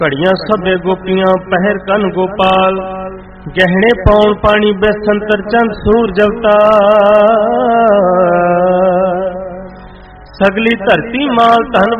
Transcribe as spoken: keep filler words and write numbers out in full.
ਘੜੀਆਂ ਸਭੇ ਗੋਪੀਆਂ ਪਹਿਰ ਕਨ ਗੋਪਾਲ, ਗਹਿਣੇ ਪਾਉਣ ਪਾਣੀ ਬੈਸੰਤਰ ਚੰਦ ਸੂਰ ਜਵਤਾ। ਸਗਲੀ ਧਰਤੀ ਮਾਲ ਧਨ